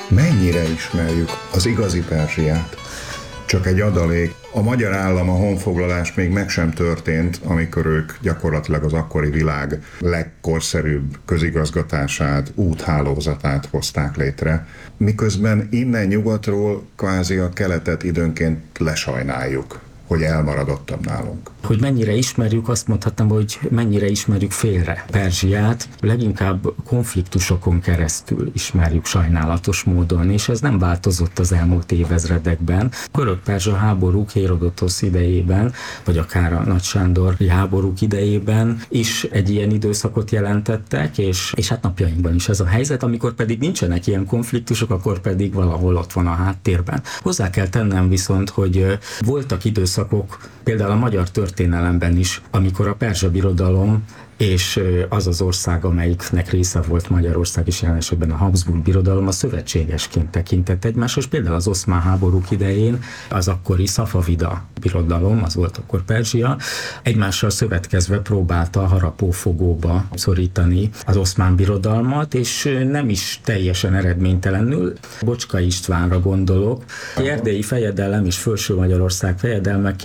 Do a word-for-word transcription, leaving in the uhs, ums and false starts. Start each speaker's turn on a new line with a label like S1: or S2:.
S1: Mennyire ismerjük az igazi Perzsiát? Csak egy adalék. A magyar állam, a honfoglalás még meg sem történt, amikor ők gyakorlatilag az akkori világ legkorszerűbb közigazgatását, úthálózatát hozták létre. Miközben innen nyugatról kvázi a keletet időnként lesajnáljuk, hogy elmaradottabb nálunk.
S2: Hogy mennyire ismerjük, azt mondhatom, hogy mennyire ismerjük félre Perzsiát, leginkább konfliktusokon keresztül ismerjük sajnálatos módon, és ez nem változott az elmúlt évezredekben. A görög-perzsa háborúk Hérodotosz idejében, vagy akár a Nagy Sándor háborúk idejében is egy ilyen időszakot jelentettek, és, és hát napjainkban is ez a helyzet, amikor pedig nincsenek ilyen konfliktusok, akkor pedig valahol ott van a háttérben. Hozzá kell tennem viszont, hogy voltak időszakok, például a magyar történelemben is, amikor a perzsa birodalom és az az ország, amelyiknek része volt Magyarország is, jelen esetben a Habsburg birodalom, a szövetségesként tekintett egymáshoz. Például az oszmán háborúk idején az akkori Szafavida birodalom, az volt akkor Perzsia, egymással szövetkezve próbálta harapófogóba szorítani az oszmán birodalmat, és nem is teljesen eredménytelenül. Bocska Istvánra gondolok. A erdélyi fejedelem és Felső Magyarország fejedelme